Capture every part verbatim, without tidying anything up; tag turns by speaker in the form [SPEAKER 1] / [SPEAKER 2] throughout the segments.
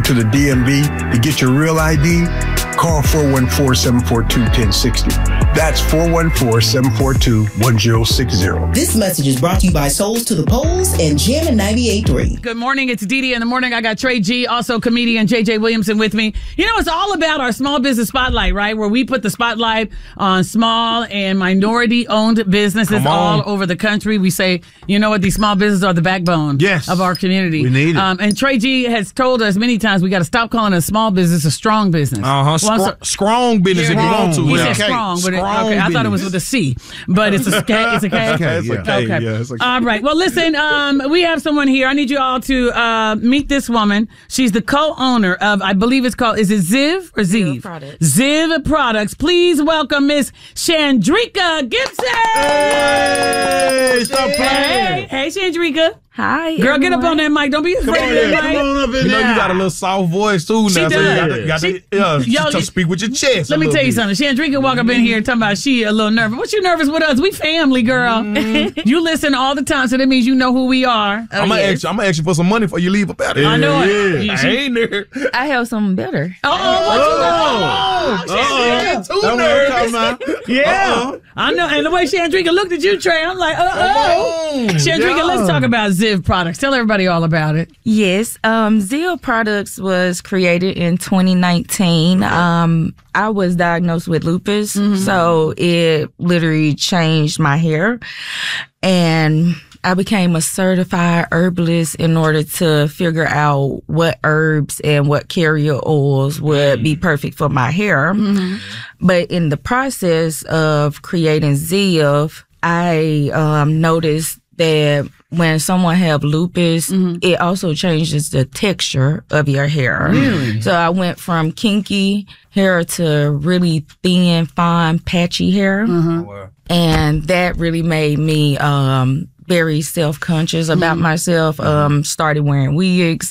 [SPEAKER 1] to the D M V to get your real I D, call four one four, seven four two, one zero six zero. That's four one four, seven four two, one zero six zero.
[SPEAKER 2] This message is brought to you by Souls to the Polls and Jam and ninety-eight point three.
[SPEAKER 3] Good morning. It's Dee Dee in the morning. I got Trey G, also comedian J J Williamson with me. You know, it's all about our small business spotlight, right? Where we put the spotlight on small and minority-owned businesses all over the country. We say, you know what? These small businesses are the backbone
[SPEAKER 4] yes.
[SPEAKER 3] of our community.
[SPEAKER 4] We need it.
[SPEAKER 3] Um, and Trey G has told us many times we got to stop calling a small business a strong business.
[SPEAKER 4] Uh-huh. Scr- strong business
[SPEAKER 3] yeah,
[SPEAKER 4] if you want to.
[SPEAKER 3] He
[SPEAKER 4] yeah.
[SPEAKER 3] said strong, but it,
[SPEAKER 4] strong
[SPEAKER 3] okay, I thought it was with a C, but it's a K. It's a K.
[SPEAKER 4] Okay, it's a K.
[SPEAKER 3] Okay.
[SPEAKER 4] Yeah, it's a K.
[SPEAKER 3] All right. Well, listen, um, we have someone here. I need you all to uh, meet this woman. She's the co-owner of, I believe it's called, is it Ziv or Ziv?
[SPEAKER 5] Ziv Products.
[SPEAKER 3] Ziv Products. Please welcome Miss Chandrika Gibson.
[SPEAKER 4] Hey, stop playing.
[SPEAKER 3] Hey, hey, Chandrika.
[SPEAKER 5] Hi,
[SPEAKER 3] Girl,
[SPEAKER 5] everyone.
[SPEAKER 3] get up on that mic. Don't be afraid
[SPEAKER 4] Come on,
[SPEAKER 3] of that
[SPEAKER 4] yeah,
[SPEAKER 3] mic.
[SPEAKER 4] come on up in you know there. You got a little soft voice too now,
[SPEAKER 3] She
[SPEAKER 4] so
[SPEAKER 3] does.
[SPEAKER 4] you got to, got
[SPEAKER 3] She,
[SPEAKER 4] to, yeah,
[SPEAKER 3] yo,
[SPEAKER 4] to speak with your chest.
[SPEAKER 3] Let me tell you
[SPEAKER 4] bit.
[SPEAKER 3] something. Chandrika walk up in here talking about she a little nervous. What you nervous with us? We family, girl. Mm-hmm. You listen all the time, so that means you know who we are.
[SPEAKER 5] Oh,
[SPEAKER 4] I'm gonna
[SPEAKER 5] yes.
[SPEAKER 4] ask you. I'm gonna ask you for some money before you leave up out of here.
[SPEAKER 3] I know it.
[SPEAKER 4] Yeah.
[SPEAKER 3] She-
[SPEAKER 4] I ain't there.
[SPEAKER 5] I have something better.
[SPEAKER 3] Oh, what you got? Oh, Chandrika, too
[SPEAKER 4] That's what I'm talking about.
[SPEAKER 3] Yeah,
[SPEAKER 4] Uh-oh.
[SPEAKER 3] I know. And the way Chandrika looked at you, Trey, I'm like, uh oh. Chandrika,
[SPEAKER 4] Yeah.
[SPEAKER 3] let's talk about Ziv Products. Tell everybody all about it.
[SPEAKER 5] Yes, um, Ziv Products was created in twenty nineteen. Um, I was diagnosed with lupus, mm-hmm. so it literally changed my hair. And I became a certified herbalist in order to figure out what herbs and what carrier oils would be perfect for my hair. Mm-hmm. But in the process of creating Ziv, I um, noticed that when someone have lupus, mm-hmm. it also changes the texture of your hair.
[SPEAKER 3] Really?
[SPEAKER 5] So I went from kinky hair to really thin, fine, patchy hair. Mm-hmm. Wow. And that really made me um, very self-conscious about mm-hmm. myself, um, started wearing wigs.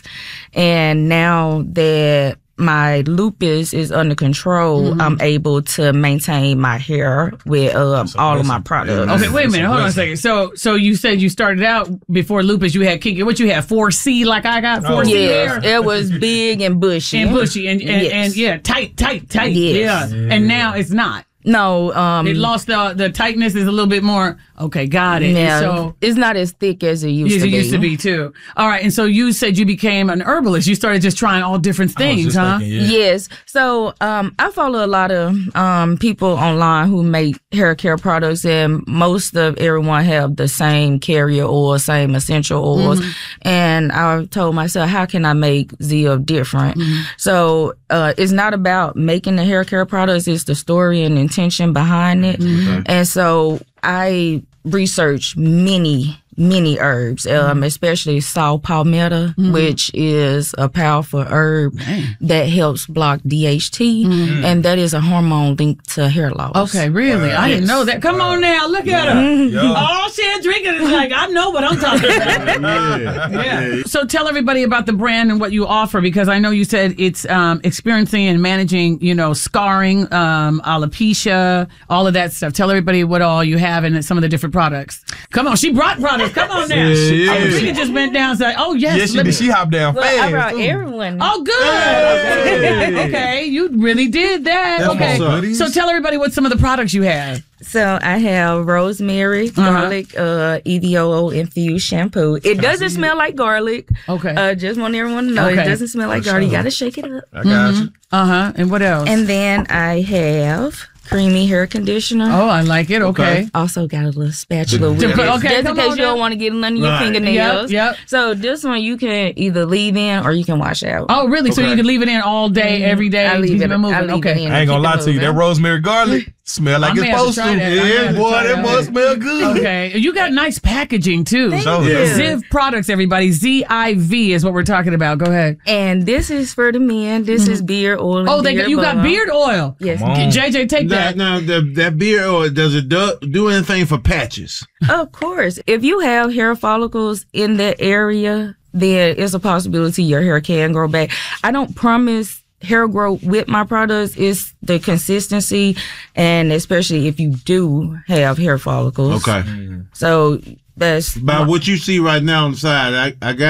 [SPEAKER 5] And now that my lupus is under control, mm-hmm. I'm able to maintain my hair with uh, all of my products.
[SPEAKER 3] Okay, wait a minute. Hold on a second. So so you said you started out before lupus, you had kinky. What you had, four C like I got? four C
[SPEAKER 5] oh, yes,
[SPEAKER 3] hair?
[SPEAKER 5] It was big and bushy.
[SPEAKER 3] And bushy. And, and,
[SPEAKER 5] yes.
[SPEAKER 3] and yeah, tight, tight, tight.
[SPEAKER 5] Yes.
[SPEAKER 3] Yeah. And now it's not.
[SPEAKER 5] No, um,
[SPEAKER 3] it lost the the tightness is a little bit more. Okay, got it.
[SPEAKER 5] Yeah,
[SPEAKER 3] so
[SPEAKER 5] it's not as thick as it used
[SPEAKER 3] yes,
[SPEAKER 5] to
[SPEAKER 3] it
[SPEAKER 5] be.
[SPEAKER 3] It used to be too. All right, and so you said you became an herbalist. You started just trying all different things, huh?
[SPEAKER 4] Thinking, yeah.
[SPEAKER 5] Yes. So um, I follow a lot of um, people online who make hair care products, and most of everyone have the same carrier oil, same essential oils. Mm-hmm. And I told myself, how can I make Ziv different? Mm-hmm. So uh, it's not about making the hair care products; it's the story and intention behind it. Mm-hmm. And so I researched many, many herbs, mm-hmm. um, especially saw palmetto, mm-hmm. which is a powerful herb Man. that helps block D H T, mm-hmm. and that is a hormone linked to hair loss.
[SPEAKER 3] Okay, really? Wow. I didn't know that. Come wow. on now, look at her. Yeah. All she had drinking is like, I know what I'm talking about. yeah. yeah. So tell everybody about the brand and what you offer, because I know you said it's um, experiencing and managing, you know, scarring, um, alopecia, all of that stuff. Tell everybody what all you have and some of the different products. Come on, she brought products. Come on now. Yeah, yeah. I think it just bent down and said, oh, yes.
[SPEAKER 4] Yes, she did. She hopped down
[SPEAKER 5] well,
[SPEAKER 4] fast.
[SPEAKER 5] I brought
[SPEAKER 4] too.
[SPEAKER 5] everyone.
[SPEAKER 3] Oh, good. Hey. Okay, you really did that.
[SPEAKER 4] That's
[SPEAKER 3] okay. So tell everybody what some of the products you have.
[SPEAKER 5] So I have rosemary,
[SPEAKER 3] uh-huh.
[SPEAKER 5] garlic, uh, E V O O infused shampoo. It doesn't smell like garlic.
[SPEAKER 3] Okay.
[SPEAKER 5] Uh, just want everyone to know okay. it doesn't smell like garlic. You got to shake it up.
[SPEAKER 4] I got mm-hmm. you.
[SPEAKER 3] Uh-huh. And what else?
[SPEAKER 5] And then I have creamy hair conditioner.
[SPEAKER 3] Oh, I like it. Okay.
[SPEAKER 5] okay. Also got a little spatula with
[SPEAKER 3] it.
[SPEAKER 5] it.
[SPEAKER 3] Okay,
[SPEAKER 5] just in case you don't want to get it under your
[SPEAKER 4] right.
[SPEAKER 5] fingernails.
[SPEAKER 3] Yep, yep.
[SPEAKER 5] So this one you can either leave in or you can wash out.
[SPEAKER 3] Oh, really? Okay. So you can leave it in all day,
[SPEAKER 5] mm-hmm.
[SPEAKER 3] every day?
[SPEAKER 5] I leave it,
[SPEAKER 3] moving.
[SPEAKER 5] I leave
[SPEAKER 3] okay.
[SPEAKER 5] it in.
[SPEAKER 4] I ain't gonna lie to you. That rosemary garlic smell like it's supposed to. to. Yeah, boy, that must smell good.
[SPEAKER 3] Okay. You got nice packaging, too.
[SPEAKER 5] Thank
[SPEAKER 4] so,
[SPEAKER 5] you.
[SPEAKER 3] Ziv Products, everybody. Z I V is what we're talking about. Go ahead.
[SPEAKER 5] And this is for the men. This mm-hmm. is beard oil and
[SPEAKER 3] Oh, they,
[SPEAKER 5] beard
[SPEAKER 3] you
[SPEAKER 5] balm.
[SPEAKER 3] got beard oil?
[SPEAKER 5] Yes.
[SPEAKER 3] J J, take
[SPEAKER 6] now,
[SPEAKER 3] that.
[SPEAKER 6] Now, the, that beard oil, does it do, do anything for patches?
[SPEAKER 5] Of course. If you have hair follicles in that area, then it's a possibility your hair can grow back. I don't promise hair growth with my products. It's the consistency, and especially if you do have hair follicles.
[SPEAKER 6] Okay.
[SPEAKER 5] So that's
[SPEAKER 6] by what you see right now on the side. I, I got it.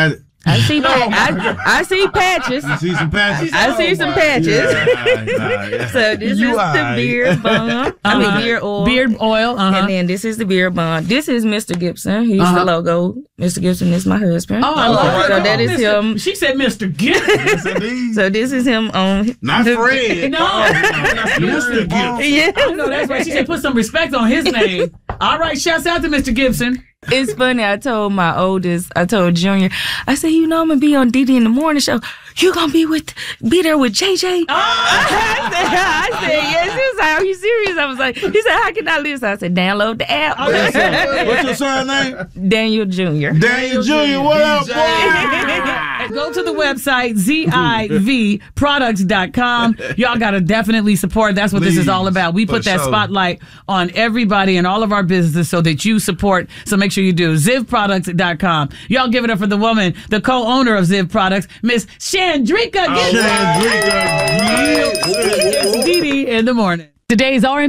[SPEAKER 5] I see, pa- I, I see patches.
[SPEAKER 6] You see some patches?
[SPEAKER 5] I see some patches.
[SPEAKER 6] Yeah, nah, yeah.
[SPEAKER 5] So this
[SPEAKER 4] You
[SPEAKER 5] is
[SPEAKER 4] are.
[SPEAKER 5] the beard balm. I mean, beard oil.
[SPEAKER 3] Beard oil. Uh-huh.
[SPEAKER 5] And then this is the beard balm. This is Mister Gibson. He's
[SPEAKER 3] Uh-huh.
[SPEAKER 5] the logo. Mister Gibson is my husband.
[SPEAKER 3] Oh, I love
[SPEAKER 5] So
[SPEAKER 3] it.
[SPEAKER 5] that is
[SPEAKER 3] Mister
[SPEAKER 5] him.
[SPEAKER 3] She said Mister Gibson.
[SPEAKER 5] So this is him on.
[SPEAKER 6] Not Fred.
[SPEAKER 3] No.
[SPEAKER 6] Mister Gibson.
[SPEAKER 5] Yeah.
[SPEAKER 3] I know that's right. She said put some respect on his name. All right, shouts out to Mister Gibson.
[SPEAKER 5] It's funny. I told my oldest, I told Junior, I said, you know, I'm gonna be on Dee Dee in the morning show. You gonna be with, be there with J J?
[SPEAKER 3] Oh.
[SPEAKER 5] I said, I said, yes. He was like, are you serious? I was like, he said, how can I listen? I said, download the app.
[SPEAKER 6] What's your son name?
[SPEAKER 5] Daniel Junior
[SPEAKER 6] Daniel Junior What up, boy?
[SPEAKER 3] Go to the website, Z I V products dot com. Y'all got to definitely support. That's what this is all about. We put
[SPEAKER 4] For
[SPEAKER 3] that
[SPEAKER 4] sure.
[SPEAKER 3] spotlight on everybody and all of our businesses so that you support. So make sure you do. Ziv products dot com. Y'all give it up for the woman, the co-owner of Ziv Products, Miss Chandrika.
[SPEAKER 6] Chandrika.
[SPEAKER 3] It's Dee Dee in the morning. Today's R and